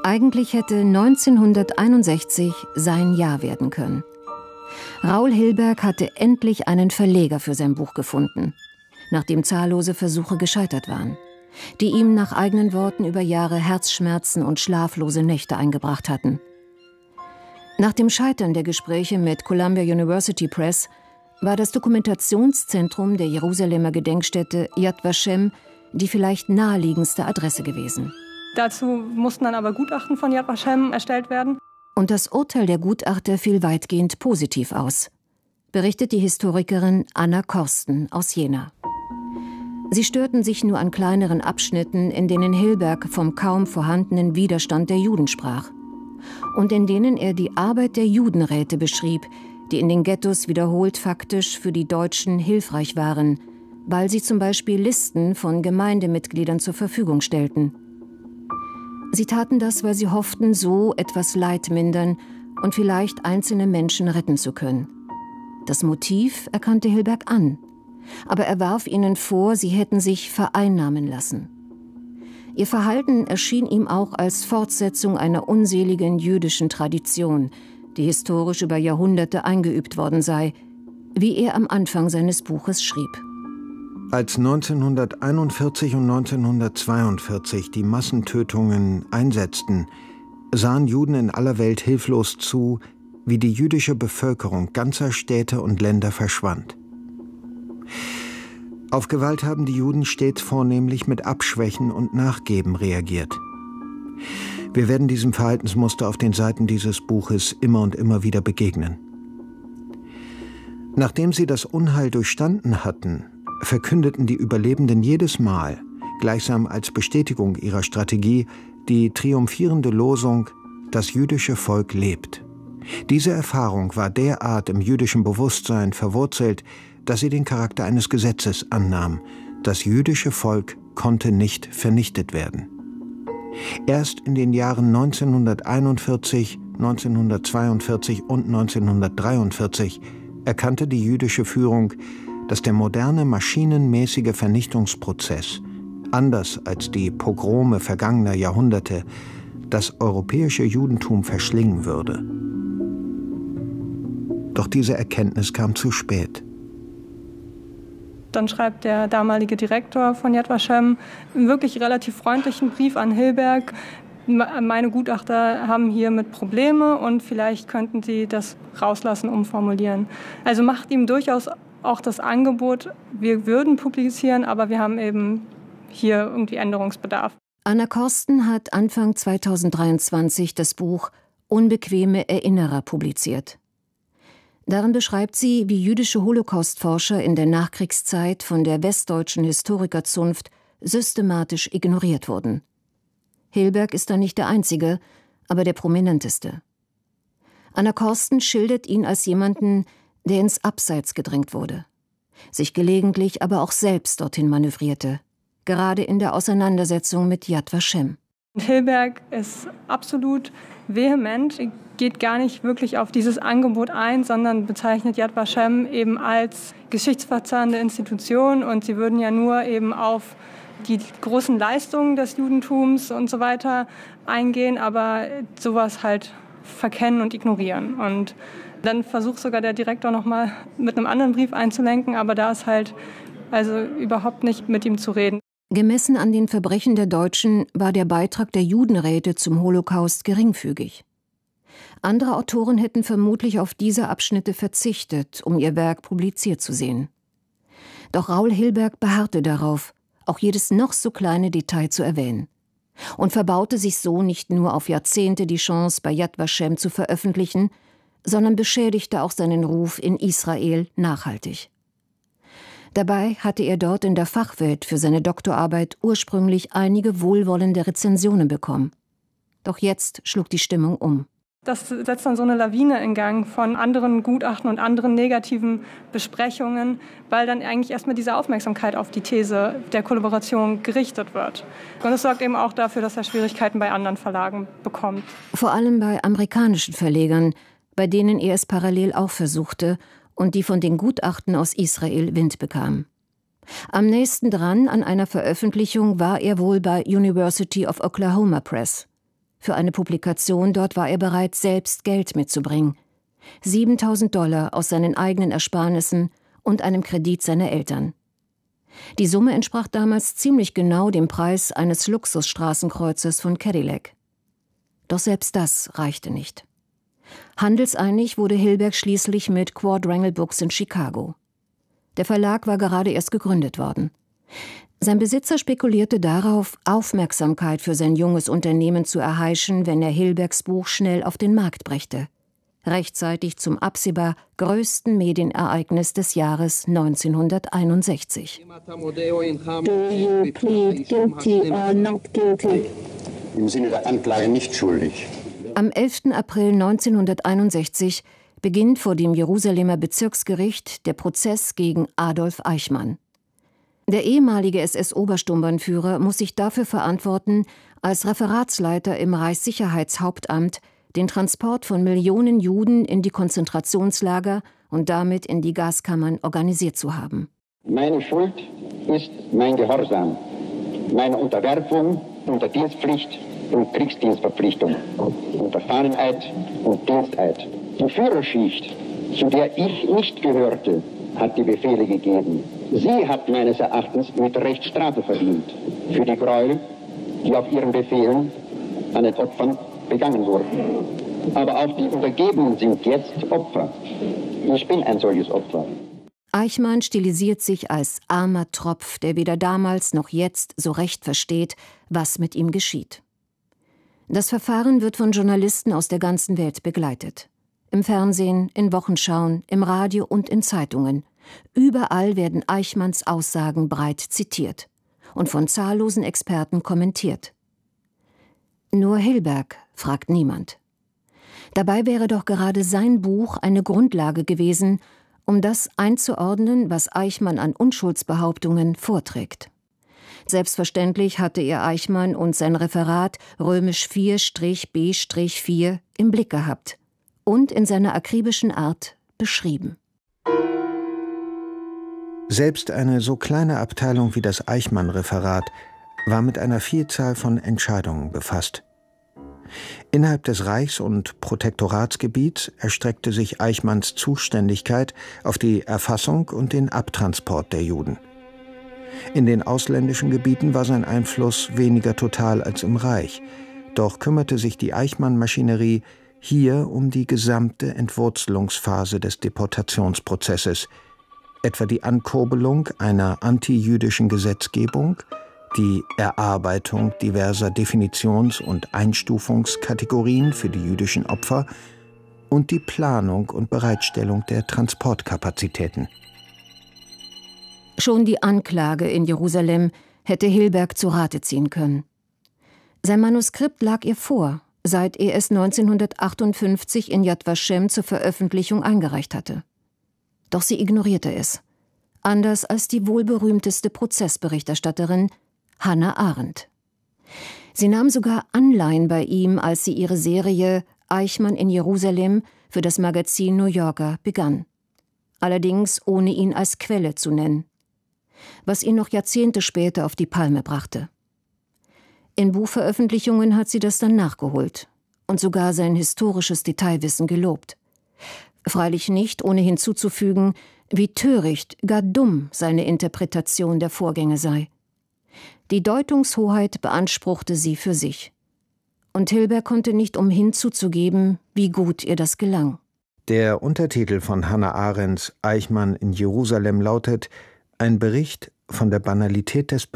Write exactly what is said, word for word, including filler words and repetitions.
Eigentlich hätte neunzehnhunderteinundsechzig sein Jahr werden können. Raoul Hilberg hatte endlich einen Verleger für sein Buch gefunden, nachdem zahllose Versuche gescheitert waren, die ihm nach eigenen Worten über Jahre Herzschmerzen und schlaflose Nächte eingebracht hatten. Nach dem Scheitern der Gespräche mit Columbia University Press war das Dokumentationszentrum der Jerusalemer Gedenkstätte Yad Vashem die vielleicht naheliegendste Adresse gewesen. Dazu mussten dann aber Gutachten von Yad Vashem erstellt werden. Und das Urteil der Gutachter fiel weitgehend positiv aus, berichtet die Historikerin Anna Korsten aus Jena. Sie störten sich nur an kleineren Abschnitten, in denen Hilberg vom kaum vorhandenen Widerstand der Juden sprach und in denen er die Arbeit der Judenräte beschrieb, die in den Ghettos wiederholt faktisch für die Deutschen hilfreich waren, weil sie zum Beispiel Listen von Gemeindemitgliedern zur Verfügung stellten. Sie taten das, weil sie hofften, so etwas Leid mindern und vielleicht einzelne Menschen retten zu können. Das Motiv erkannte Hilberg an, aber er warf ihnen vor, sie hätten sich vereinnahmen lassen. Ihr Verhalten erschien ihm auch als Fortsetzung einer unseligen jüdischen Tradition, die historisch über Jahrhunderte eingeübt worden sei, wie er am Anfang seines Buches schrieb. Als neunzehnhunderteinundvierzig und neunzehnhundertzweiundvierzig die Massentötungen einsetzten, sahen Juden in aller Welt hilflos zu, wie die jüdische Bevölkerung ganzer Städte und Länder verschwand. Auf Gewalt haben die Juden stets vornehmlich mit Abschwächen und Nachgeben reagiert. Wir werden diesem Verhaltensmuster auf den Seiten dieses Buches immer und immer wieder begegnen. Nachdem sie das Unheil durchstanden hatten, verkündeten die Überlebenden jedes Mal, gleichsam als Bestätigung ihrer Strategie, die triumphierende Losung: Das jüdische Volk lebt. Diese Erfahrung war derart im jüdischen Bewusstsein verwurzelt, dass sie den Charakter eines Gesetzes annahm. Das jüdische Volk konnte nicht vernichtet werden. Erst in den Jahren neunzehnhunderteinundvierzig, neunzehnhundertzweiundvierzig und neunzehnhundertdreiundvierzig erkannte die jüdische Führung, dass der moderne, maschinenmäßige Vernichtungsprozess, anders als die Pogrome vergangener Jahrhunderte, das europäische Judentum verschlingen würde. Doch diese Erkenntnis kam zu spät. Dann schreibt der damalige Direktor von Yad Vashem einen wirklich relativ freundlichen Brief an Hilberg. Meine Gutachter haben hiermit Probleme und vielleicht könnten Sie das rauslassen, umformulieren. Also macht ihm durchaus auch das Angebot, wir würden publizieren, aber wir haben eben hier irgendwie Änderungsbedarf. Anna Korsten hat Anfang zweitausenddreiundzwanzig das Buch Unbequeme Erinnerer publiziert. Darin beschreibt sie, wie jüdische Holocaustforscher in der Nachkriegszeit von der westdeutschen Historikerzunft systematisch ignoriert wurden. Hilberg ist da nicht der einzige, aber der prominenteste. Anna Korsten schildert ihn als jemanden, der ins Abseits gedrängt wurde, sich gelegentlich aber auch selbst dorthin manövrierte, gerade in der Auseinandersetzung mit Yad Vashem. Hilberg ist absolut vehement, geht gar nicht wirklich auf dieses Angebot ein, sondern bezeichnet Yad Vashem eben als geschichtsverzerrende Institution und sie würden ja nur eben auf die großen Leistungen des Judentums und so weiter eingehen, aber sowas halt verkennen und ignorieren. Und dann versucht sogar der Direktor nochmal mit einem anderen Brief einzulenken, aber da ist halt also überhaupt nicht mit ihm zu reden. Gemessen an den Verbrechen der Deutschen war der Beitrag der Judenräte zum Holocaust geringfügig. Andere Autoren hätten vermutlich auf diese Abschnitte verzichtet, um ihr Werk publiziert zu sehen. Doch Raoul Hilberg beharrte darauf, auch jedes noch so kleine Detail zu erwähnen, und verbaute sich so nicht nur auf Jahrzehnte die Chance, bei Yad Vashem zu veröffentlichen, sondern beschädigte auch seinen Ruf in Israel nachhaltig. Dabei hatte er dort in der Fachwelt für seine Doktorarbeit ursprünglich einige wohlwollende Rezensionen bekommen. Doch jetzt schlug die Stimmung um. Das setzt dann so eine Lawine in Gang von anderen Gutachten und anderen negativen Besprechungen, weil dann eigentlich erstmal diese Aufmerksamkeit auf die These der Kollaboration gerichtet wird. Und es sorgt eben auch dafür, dass er Schwierigkeiten bei anderen Verlagen bekommt. Vor allem bei amerikanischen Verlegern, bei denen er es parallel auch versuchte und die von den Gutachten aus Israel Wind bekamen. Am nächsten dran an einer Veröffentlichung war er wohl bei University of Oklahoma Press. Für eine Publikation dort war er bereit, selbst Geld mitzubringen. siebentausend Dollar aus seinen eigenen Ersparnissen und einem Kredit seiner Eltern. Die Summe entsprach damals ziemlich genau dem Preis eines Luxusstraßenkreuzes von Cadillac. Doch selbst das reichte nicht. Handelseinig wurde Hilberg schließlich mit Quadrangle Books in Chicago. Der Verlag war gerade erst gegründet worden. Sein Besitzer spekulierte darauf, Aufmerksamkeit für sein junges Unternehmen zu erheischen, wenn er Hilbergs Buch schnell auf den Markt brächte. Rechtzeitig zum absehbar größten Medienereignis des Jahres neunzehnhunderteinundsechzig. Im Sinne der Anklage nicht schuldig. Am elften April neunzehnhunderteinundsechzig beginnt vor dem Jerusalemer Bezirksgericht der Prozess gegen Adolf Eichmann. Der ehemalige S S-Obersturmbannführer muss sich dafür verantworten, als Referatsleiter im Reichssicherheitshauptamt den Transport von Millionen Juden in die Konzentrationslager und damit in die Gaskammern organisiert zu haben. Meine Schuld ist mein Gehorsam, meine Unterwerfung unter Dienstpflicht und Kriegsdienstverpflichtung, unter Fahneneid und Diensteid. Die Führerschicht, zu der ich nicht gehörte, hat die Befehle gegeben. Sie hat meines Erachtens mit Recht Strafe verdient für die Gräuel, die auf ihren Befehlen an den Opfern begangen wurden. Aber auch die Untergebenen sind jetzt Opfer. Ich bin ein solches Opfer. Eichmann stilisiert sich als armer Tropf, der weder damals noch jetzt so recht versteht, was mit ihm geschieht. Das Verfahren wird von Journalisten aus der ganzen Welt begleitet. Im Fernsehen, in Wochenschauen, im Radio und in Zeitungen. Überall werden Eichmanns Aussagen breit zitiert und von zahllosen Experten kommentiert. Nur Hilberg fragt niemand. Dabei wäre doch gerade sein Buch eine Grundlage gewesen, um das einzuordnen, was Eichmann an Unschuldsbehauptungen vorträgt. Selbstverständlich hatte er Eichmann und sein Referat römisch vier B vier im Blick gehabt und in seiner akribischen Art beschrieben. Selbst eine so kleine Abteilung wie das Eichmann-Referat war mit einer Vielzahl von Entscheidungen befasst. Innerhalb des Reichs- und Protektoratsgebiets erstreckte sich Eichmanns Zuständigkeit auf die Erfassung und den Abtransport der Juden. In den ausländischen Gebieten war sein Einfluss weniger total als im Reich, doch kümmerte sich die Eichmann-Maschinerie hier um die gesamte Entwurzelungsphase des Deportationsprozesses, etwa die Ankurbelung einer antijüdischen Gesetzgebung, die Erarbeitung diverser Definitions- und Einstufungskategorien für die jüdischen Opfer und die Planung und Bereitstellung der Transportkapazitäten. Schon die Anklage in Jerusalem hätte Hilberg zu Rate ziehen können. Sein Manuskript lag ihr vor, seit er es neunzehnhundertachtundfünfzig in Yad Vashem zur Veröffentlichung eingereicht hatte. Doch sie ignorierte es, anders als die wohlberühmteste Prozessberichterstatterin Hannah Arendt. Sie nahm sogar Anleihen bei ihm, als sie ihre Serie Eichmann in Jerusalem für das Magazin New Yorker begann. Allerdings ohne ihn als Quelle zu nennen, was ihn noch Jahrzehnte später auf die Palme brachte. In Buchveröffentlichungen hat sie das dann nachgeholt und sogar sein historisches Detailwissen gelobt. Freilich nicht, ohne hinzuzufügen, wie töricht, gar dumm seine Interpretation der Vorgänge sei. Die Deutungshoheit beanspruchte sie für sich. Und Hilberg konnte nicht umhin zuzugeben, wie gut ihr das gelang. Der Untertitel von Hannah Arendts Eichmann in Jerusalem lautet: Ein Bericht von der Banalität des